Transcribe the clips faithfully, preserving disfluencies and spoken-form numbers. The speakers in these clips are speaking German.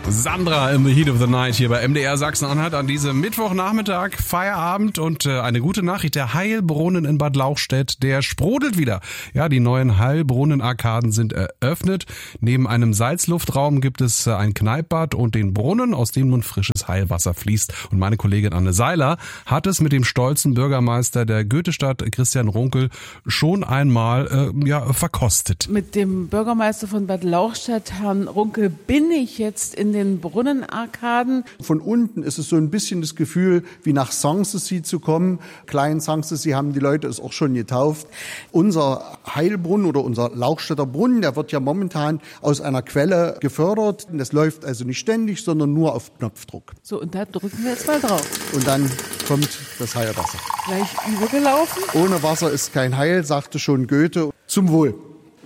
Sandra in the Heat of the Night hier bei M D R Sachsen-Anhalt an diesem Mittwochnachmittag, Feierabend und äh, eine gute Nachricht. Der Heilbrunnen in Bad Lauchstädt, der sprudelt wieder. Ja, die neuen Heilbrunnen-Arkaden sind eröffnet. Neben einem Salzluftraum gibt es äh, ein Kneippbad und den Brunnen, aus dem nun frisches Heilwasser fließt. Und meine Kollegin Anne Seiler hat es mit dem stolzen Bürgermeister der Goethestadt, Christian Runkel, schon einmal äh, ja, verkostet. Mit dem Bürgermeister von Bad Lauchstädt, Herrn Runkel, bin ich jetzt in den Brunnenarkaden. Von unten ist es so ein bisschen das Gefühl, wie nach Sanssouci zu kommen. Klein Sanssouci haben die Leute es auch schon getauft. Unser Heilbrunnen oder unser Lauchstädter Brunnen, der wird ja momentan aus einer Quelle gefördert. Das läuft also nicht ständig, sondern nur auf Knopfdruck. So, und da drücken wir jetzt mal drauf. Und dann kommt das Heilwasser. Gleich übergelaufen. Ohne Wasser ist kein Heil, sagte schon Goethe. Zum Wohl.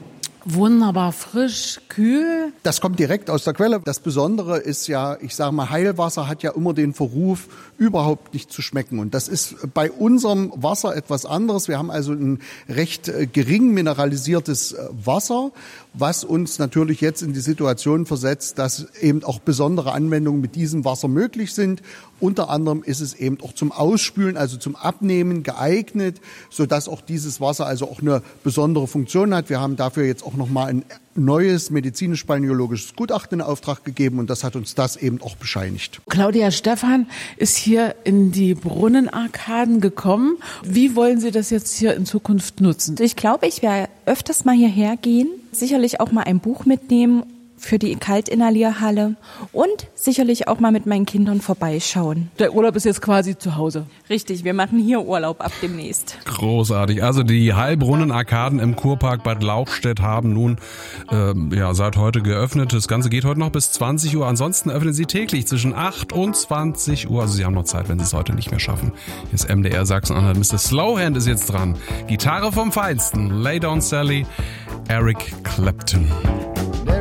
Wunderbar frisch, kühl. Das kommt direkt aus der Quelle. Das Besondere ist ja, ich sage mal, Heilwasser hat ja immer den Verruf, überhaupt nicht zu schmecken. Und das ist bei unserem Wasser etwas anderes. Wir haben also ein recht gering mineralisiertes Wasser, was uns natürlich jetzt in die Situation versetzt, dass eben auch besondere Anwendungen mit diesem Wasser möglich sind. Unter anderem ist es eben auch zum Ausspülen, also zum Abnehmen geeignet, sodass auch dieses Wasser also auch eine besondere Funktion hat. Wir haben dafür jetzt auch nochmal ein neues medizinisch-balneologisches Gutachten in Auftrag gegeben und das hat uns das eben auch bescheinigt. Claudia Stephan ist hier in die Brunnenarkaden gekommen. Wie wollen Sie das jetzt hier in Zukunft nutzen? Ich glaube, ich werde öfters mal hierher gehen, sicherlich auch mal ein Buch mitnehmen für die Kaltinhalierhalle und sicherlich auch mal mit meinen Kindern vorbeischauen. Der Urlaub ist jetzt quasi zu Hause. Richtig, wir machen hier Urlaub ab demnächst. Großartig. Also die Heilbrunnenarkaden im Kurpark Bad Lauchstädt haben nun äh, ja seit heute geöffnet. Das Ganze geht heute noch bis zwanzig Uhr. Ansonsten öffnen sie täglich zwischen acht und zwanzig Uhr. Also Sie haben noch Zeit, wenn Sie es heute nicht mehr schaffen. Hier ist M D R Sachsen-Anhalt. Mister Slowhand ist jetzt dran. Gitarre vom Feinsten. Lay Down Sally, Eric Clapton.